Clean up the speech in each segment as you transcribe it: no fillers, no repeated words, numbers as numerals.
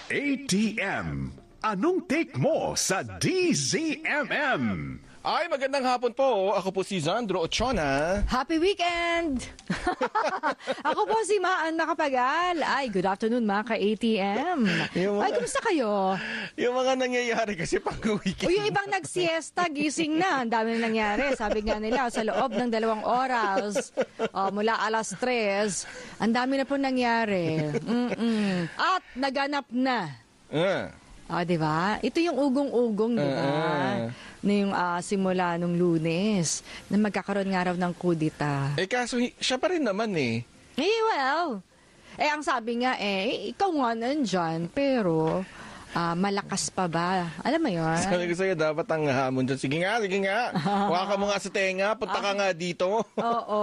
ATM. Anong take mo sa DZMM? Ay, magandang hapon po. Ako po si Zandro Ochona. Happy weekend! Ako po si Maan Nakapagal. Ay, good afternoon mga ka-ATM. Ay, kumusta kayo? Yung mga nangyayari kasi pag-weekend. O yung ibang nagsiesta, gising na. Ang dami na nangyari. Sabi nga nila, sa loob ng 2 oras, mula alas 3, ang dami na po nangyari. At naganap na. Diba? Ito yung ugong-ugong, diba? Na yung simula nung Lunes na magkakaroon nga raw ng kudita. Kaso siya pa rin naman eh. Well, ang sabi nga ikaw nga nandyan, pero malakas pa ba? Alam mo yun? Sabi ko sa'yo, dapat ang hamon dyan. Sige nga. Huwag ka mo nga sa tenga, punta ka nga dito. Oo.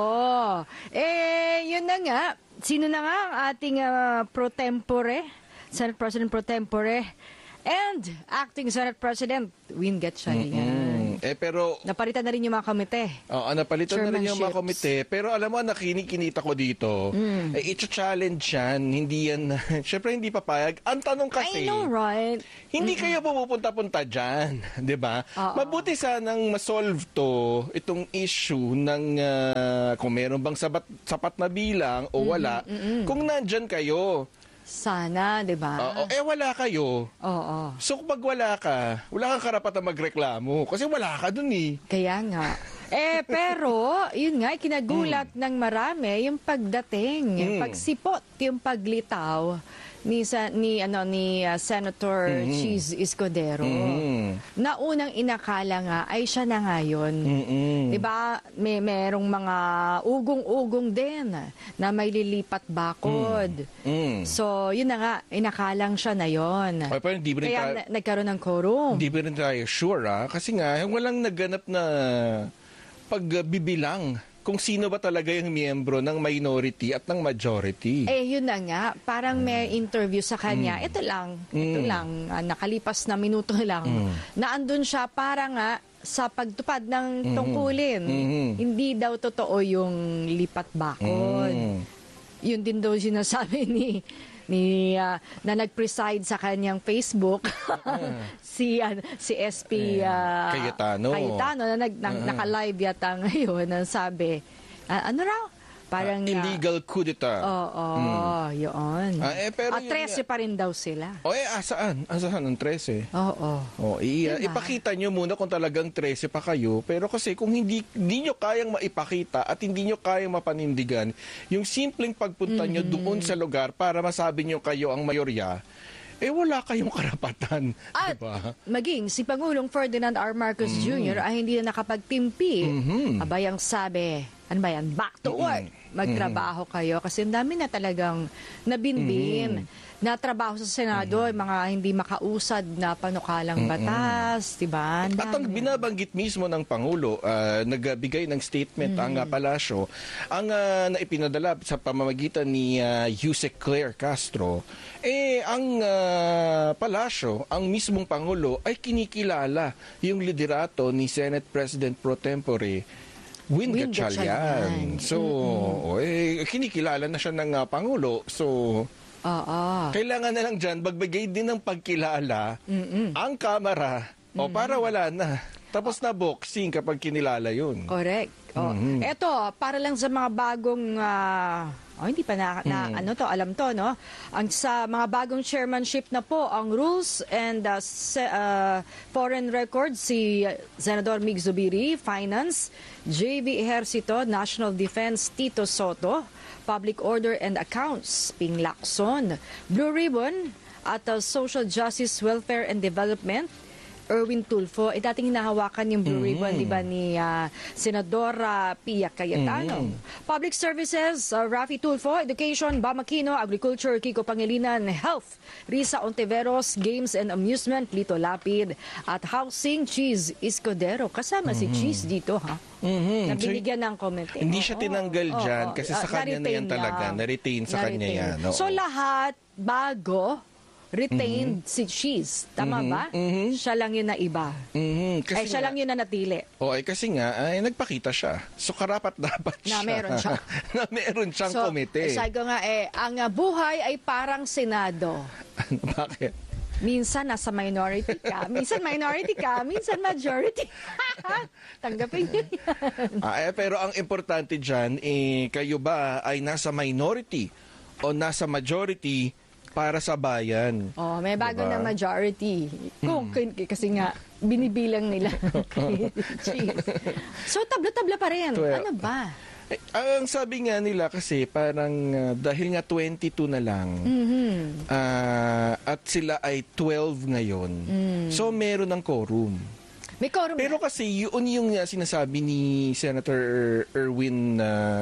Yun na nga. Sino na nga ang ating pro tempore, Senate President pro tempore, and acting Senate President Win Gatchalian. Pero napalitan na rin yung mga komite. Napalitan na rin yung mga komite. Pero alam mo, nakinikinita ko dito, ito-challenge yan. Hindi yan, syempre hindi papayag. Ang tanong kasi, I know, right? Hindi kayo pumupunta-punta dyan. Diba? Mabuti sanang masolve to, itong issue ng kung meron bang sapat na bilang o wala, kung nandyan kayo. Sana, di ba? Wala kayo. Oo. So, pag wala kang karapatan magreklamo. Kasi wala ka dun eh. Kaya nga. Pero, yun nga, kinagulat ng marami yung pagdating, yung pagsipot, yung paglitaw ni Senator Cheese Escudero. Na unang inakala nga ay siya na ngayon. Diba? Merong mga ugong-ugong din na may lilipat bakod. So, yun na nga, inakalang siya na yun. Kaya nagkaroon ng quorum. Hindi ba rin tayo sure kasi nga, walang naganap na pagbibilang kung sino ba talaga yung miyembro ng minority at ng majority. Yun na nga. Parang may interview sa kanya. Ito lang. Nakalipas na minuto lang. Na andun siya para nga sa pagtupad ng tungkulin. Hindi daw totoo yung lipat bakod. Yun din daw sinasabi na nag-preside sa kanyang Facebook si SP Cayetano na naka-live yata ngayon ang sabi ano raw parang illegal coup d'etat. Yun. Pero 13 pa rin daw sila. Saan? Saan ang 13? Diba? Ipakita nyo muna kung talagang 13 pa kayo. Pero kasi kung hindi nyo kayang maipakita at hindi nyo kayang mapanindigan, yung simpleng pagpunta nyo doon sa lugar para masabi nyo kayo ang mayorya, wala kayong karapatan. At diba? maging si Pangulong Ferdinand R. Marcos Jr. ay hindi na nakapagtimpi. Abayang sabi, ano ba yan? Back to work. Magtrabaho kayo. Kasi ang dami na talagang nabinbin. Natrabaho sa Senado, mga hindi makausad na panukalang batas. Diba? At ang binabanggit mismo ng Pangulo, nagbigay ng statement ang palasyo, ang naipinadala sa pamamagitan ni Yusek Claire Castro, ang palasyo, ang mismong Pangulo ay kinikilala yung liderato ni Senate President pro tempore Win Gatchalian. So, kinikilala na siya ng Pangulo. So, kailangan na lang dyan, magbigay din ng pagkilala ang Kamara para wala na. Tapos na boxing kapag kinilala yun. Correct. Eto, para lang sa mga bagong hindi pa alam to, no? Ang sa mga bagong chairmanship na po, ang Rules and Foreign Records, si Senador Mig Zubiri, Finance, JV Ejercito, National Defense, Tito Soto, Public Order and Accounts, Ping Lacson, Blue Ribbon, at Social Justice, Welfare and Development, Erwin Tulfo, dating hinahawakan yung Blue Ribbon, di ba, ni Senadora Pia Cayetano. Public Services, Rafi Tulfo, Education, Bam Aquino, Agriculture, Kiko Pangilinan, Health, Risa Ontiveros, Games and Amusement, Lito Lapid, at Housing, Cheese Escudero. Kasama si Cheese dito, ha? Na binigyan ng komite. Hindi siya tinanggal dyan kasi sa kanya na yan talaga. Na-retain sa kanya yan. So lahat bago, retained si Cheese. Tama ba? Siya lang yun na iba. Kasi Siya lang yun na natili. kasi nga, nagpakita siya. So, karapat-dapat siya. Na meron siya. na meron siyang komite. Sabi ko nga, ang buhay ay parang Senado. Bakit? Minsan nasa minority ka, minsan majority. Tanggapin niyo yan. Pero ang importante dyan, kayo ba ay nasa minority o nasa majority para sa bayan? May bago na majority. Kasi nga, binibilang nila. So, tabla-tabla pa rin. Ano ba? Ang sabi nga nila kasi parang dahil nga 22 na lang at sila ay 12 ngayon. So meron ng quorum. May quorum. Pero kasi yun yung sinasabi ni Senator Erwin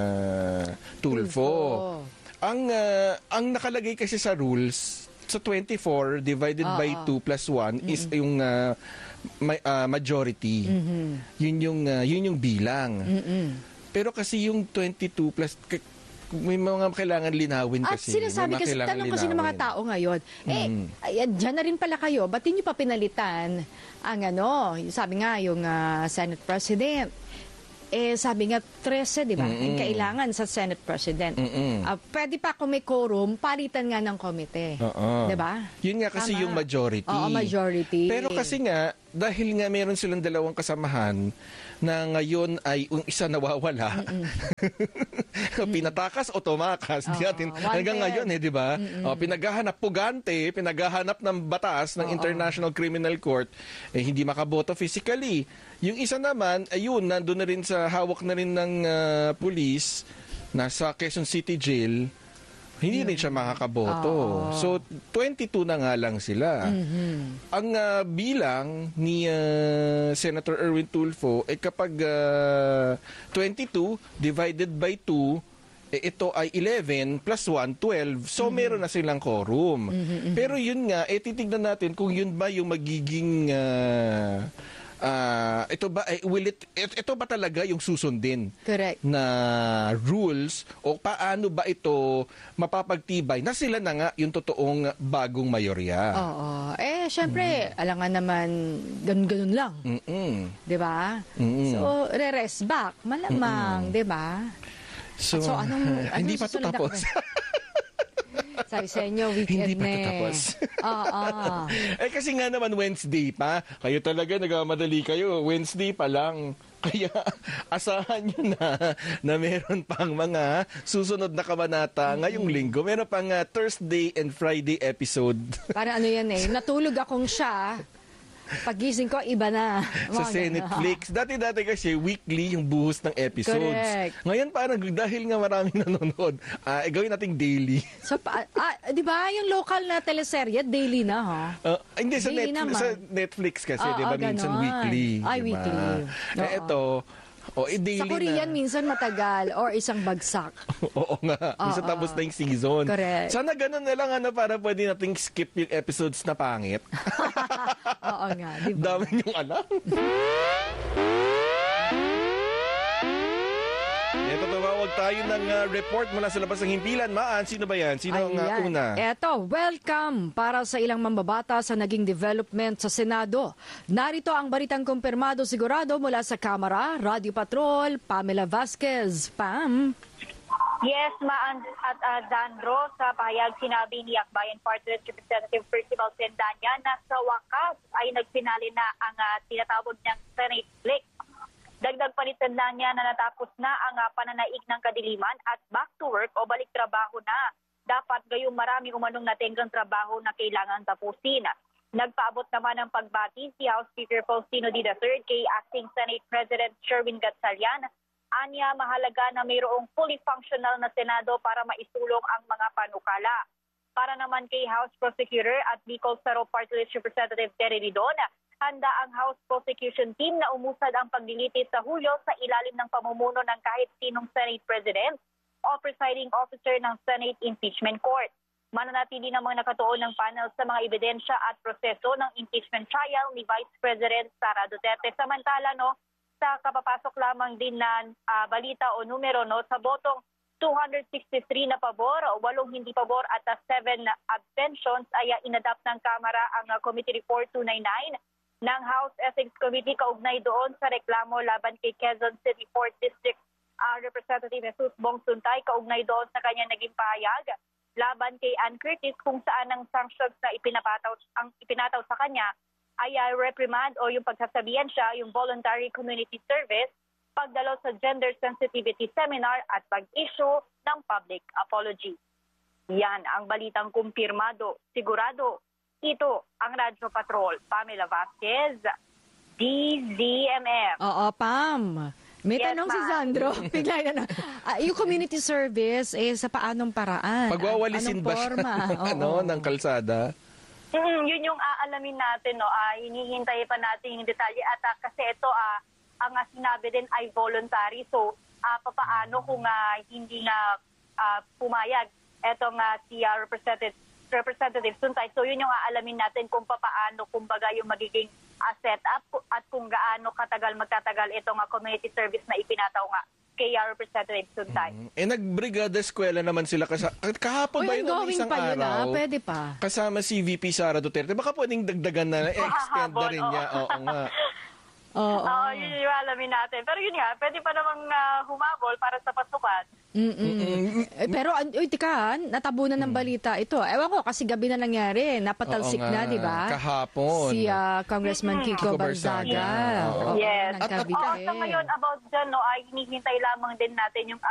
Tulfo. Ang nakalagay kasi sa rules sa 24 divided by 2 plus 1 is yung majority. Yun yung bilang. Pero kasi yung 22 plus, may mga kailangan linawin kasi. At sinasabi kasi, tanong kasi ng mga tao ngayon, dyan na rin pala kayo, ba't nyo pa pinalitan ang sabi nga yung Senate President. Sabi nga 13, di ba? Ang kailangan sa Senate President. Pwede pa kung may quorum, palitan nga ng komite. Di ba? Yun nga kasi yung majority. Oo, majority. Pero kasi nga, dahil nga meron silang dalawang kasamahan na ngayon ay isa nawawala. Pinatakas o tumakas. Hanggang ngayon, di ba? Pinaghahanap pugante, pinaghahanap ng batas ng International Criminal Court, hindi makaboto physically. Yung isa naman, ayun, nandun na rin sa hawak na rin ng police, nasa Quezon City Jail, hindi rin siya makakaboto. So, 22 na nga lang sila. Ang bilang ni Senator Erwin Tulfo, kapag 22 divided by 2, ito ay 11 plus 1, 12. So, meron na silang quorum. Pero yun nga, titignan natin kung yun ba yung magiging... ito ba talaga yung susundin? Correct. Na rules o paano ba ito mapapagtibay na sila na nga yung totoong bagong mayorya? Syempre, alangan naman ganun lang. 'Di ba? So, re-rest back malamang, 'di ba? So anong hindi pa to tapos. Sabi sa inyo, weekend hindi pa tatapos. Kasi nga naman Wednesday pa. Kayo talaga nagmamadali kayo. Wednesday pa lang. Kaya asahan nyo na meron pang mga susunod na kabanata ngayong linggo. Meron pang Thursday and Friday episode. Para yan natulog akong siya. Pagising ko, iba na. Sa Netflix. Dati kasi weekly yung buhos ng episodes. Correct. Ngayon parang dahil nga maraming nanonood, gawin nating daily. So, di ba yung local na teleserye, daily na ha? Hindi, sa Netflix kasi, di ba, minsan weekly. Ay, diba? weekly. Ito, daily sa Korean, na. minsan matagal or isang bagsak. Oo nga. Minsan tapos na yung season. Correct. Sana ganun na lang para pwede nating skip yung episodes na pangit. Oo nga, di ba? Dami niyong alam. Ito, tumawag tayo ng report mula sa labas ng himpilan. Maan, sino ba yan? Sino ang una? Eto, welcome para sa ilang mambabata sa naging development sa Senado. Narito ang balitang kumpirmado sigurado mula sa Kamara, Radio Patrol, Pamela Vasquez. Pam? Yes, Maan at Dandro, sa pahayag sinabi ni Akbayan Party List Representative Percival Sendanya na sa wakas ay nagpinali na ang tinatawag niyang Senate Flick. Dagdag palitan niya na natapos na ang pananaig ng kadiliman at back to work o balik trabaho na. Dapat gayong marami umanong natenggang trabaho na kailangan tapusin. Nagpaabot naman ng pagbati si House Speaker Faustino D. III kay Acting Senate President Sherwin Gatchalian. Anya, mahalaga na mayroong fully functional na Senado para maisulong ang mga panukala. Para naman kay House Prosecutor at Bicol Saro Party List Representative Terry Ridon, handa ang House Prosecution Team na umusad ang paglilitis sa Hulyo sa ilalim ng pamumuno ng kahit sinong Senate President o presiding officer ng Senate Impeachment Court. Mananatili namang nakatuon ng panel sa mga ebidensya at proseso ng impeachment trial ni Vice President Sara Duterte. Samantala, sa kapapasok lamang din na balita o numero sa botong 263 na pabor, 8 hindi pabor at 7 abstentions ay inadapt ng Kamara ang Committee Report 299 ng House Ethics Committee kaugnay doon sa reklamo laban kay Quezon City 4th District Representative Jesus Bong Suntay kaugnay doon sa kanya naging pahayag laban kay Ann Curtis kung saan ang sanctions na ipinataw sa kanya ay reprimand o yung pagsasabihan siya, yung voluntary community service, pagdalo sa gender sensitivity seminar at pag-issue ng public apology. Yan ang balitang kumpirmado. Sigurado, ito ang Radyo Patrol. Pamela Vasquez, DZMM. Oo, Pam. May Yes, tanong si ma'am. Sandro. Bigla na. Yung community service, sa paanong paraan? Pagwawalisin Anong ba siya forma? Oo. ng kalsada? Yun yung aalamin natin, no. Hinihintay pa natin yung detalye at kasi ito ang sinabi din ay voluntary. So papaano kung hindi nga pumayag etong si Representative Suntay. So yun yung aalamin natin kung papaano kumbaga yung magiging setup at kung gaano magtatagal itong community service na ipinataw nga kay Representative Suntay. Nagbrigada eskwela naman sila kahapon ba yun Ongoing isang pa yun, araw? Pwede pa. Kasama si VP Sara Duterte. Baka pwedeng dagdagan na extend na rin niya. Oo nga. Oo. Yun yung alamin natin. Pero yun nga, pwede pa namang humabol para sa pasukan. Pero, tika, natabunan ng balita ito. Ewan ko, kasi gabi na nangyari. Napatalsik Oo nga. na, di ba? Kahapon. Si Congressman Kiko Kiko Barzaga. Barzaga. Oo. Oo, Yes. nagkabite. So ngayon, about dyan, ay hinihintay lamang din natin yung